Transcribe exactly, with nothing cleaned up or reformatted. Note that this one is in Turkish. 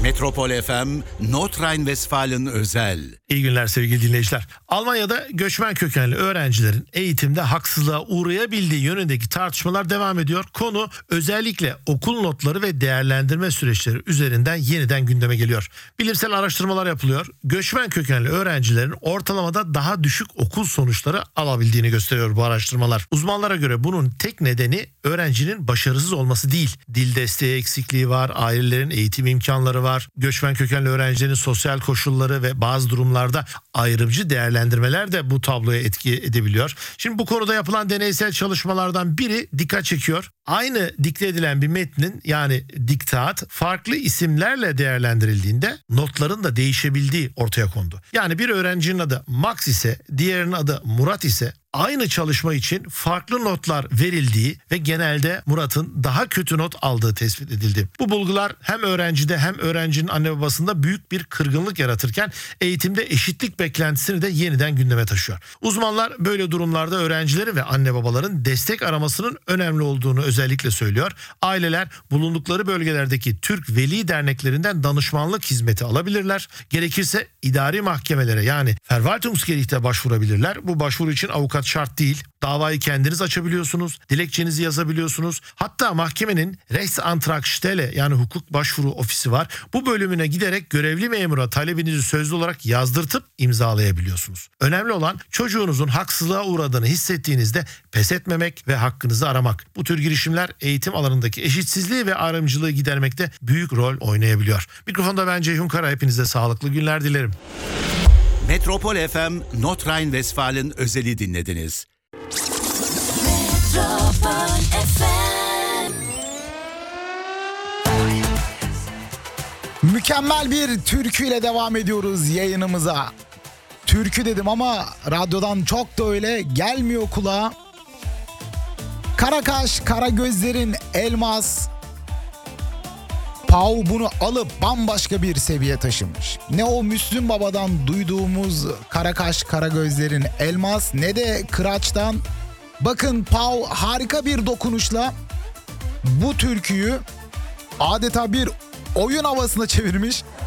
Metropol F M, Nordrhein-Westfalen özel. İyi günler sevgili dinleyiciler. Almanya'da göçmen kökenli öğrencilerin eğitimde haksızlığa uğrayabildiği yönündeki tartışmalar devam ediyor. Konu özellikle okul notları ve değerlendirme süreçleri üzerinden yeniden gündeme geliyor. Bilimsel araştırmalar yapılıyor. Göçmen kökenli öğrencilerin ortalamada daha düşük okul sonuçları alabildiğini gösteriyor bu araştırmalar. Uzmanlara göre bunun tek nedeni öğrencinin başarısız olması değil. Dil desteği eksikliği var, ailelerin eğitim imkanları var. Göçmen kökenli öğrencilerin sosyal koşulları ve bazı durumlarda ayrımcı değerlendirmeler de bu tabloya etki edebiliyor. Şimdi bu konuda yapılan deneysel çalışmalardan biri dikkat çekiyor. Aynı dikte edilen bir metnin, yani diktat, farklı isimlerle değerlendirildiğinde notların da değişebildiği ortaya kondu. Yani bir öğrencinin adı Max ise diğerinin adı Murat ise aynı çalışma için farklı notlar verildiği ve genelde Murat'ın daha kötü not aldığı tespit edildi. Bu bulgular hem öğrencide hem öğrencinin anne babasında büyük bir kırgınlık yaratırken eğitimde eşitlik beklentisini de yeniden gündeme taşıyor. Uzmanlar böyle durumlarda öğrencileri ve anne babaların destek aramasının önemli olduğunu özellikle söylüyor. Aileler bulundukları bölgelerdeki Türk Veli Derneklerinden danışmanlık hizmeti alabilirler. Gerekirse idari mahkemelere, yani Verwaltungsgericht'e başvurabilirler. Bu başvuru için avukat şart değil. Davayı kendiniz açabiliyorsunuz. Dilekçenizi yazabiliyorsunuz. Hatta mahkemenin Rechtsantragstelle, yani hukuk başvuru ofisi var. Bu bölümüne giderek görevli memura talebinizi sözlü olarak yazdırtıp imzalayabiliyorsunuz. Önemli olan çocuğunuzun haksızlığa uğradığını hissettiğinizde pes etmemek ve hakkınızı aramak. Bu tür girişimler eğitim alanındaki eşitsizliği ve ayrımcılığı gidermekte büyük rol oynayabiliyor. Mikrofonda ben Ceyhun Kara. Hepinize sağlıklı günler dilerim. Metropol F M, Nordrhein-Westfalen özeli dinlediniz. Metropol F M. Mükemmel bir türküyle devam ediyoruz yayınımıza. Türkü dedim ama radyodan çok da öyle gelmiyor kulağa. Kara kaş, kara gözlerin elmas. Pau bunu alıp bambaşka bir seviye taşımış. Ne o Müslüm Baba'dan duyduğumuz kara kaş, kara gözlerin elmas, ne de Kıraç'tan. Bakın Pau harika bir dokunuşla bu türküyü adeta bir oyun havasına çevirmiş.